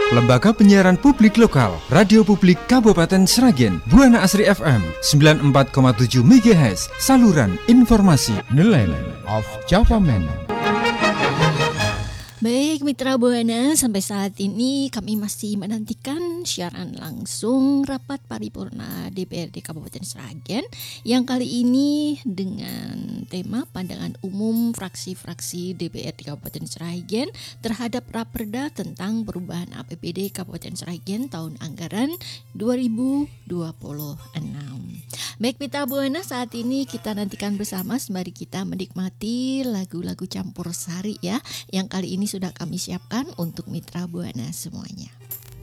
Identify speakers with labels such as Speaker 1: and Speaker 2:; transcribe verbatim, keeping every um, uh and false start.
Speaker 1: Lembaga Penyiaran Publik Lokal, Radio Publik Kabupaten Sragen, Buana Asri F M sembilan puluh empat koma tujuh megahertz, saluran informasi nelayan of Java Man.
Speaker 2: Baik Mitra Buana, sampai saat ini kami masih menantikan siaran langsung rapat paripurna D P R D Kabupaten Sragen yang kali ini dengan tema pandangan umum fraksi-fraksi D P R D Kabupaten Sragen terhadap Raperda tentang perubahan A P B D Kabupaten Sragen tahun anggaran dua ribu dua puluh enam. Baik Mitra Buana, saat ini kita nantikan bersama sembari kita menikmati lagu-lagu campur sari ya, yang kali ini sudah kami siapkan untuk Mitra Buana semuanya.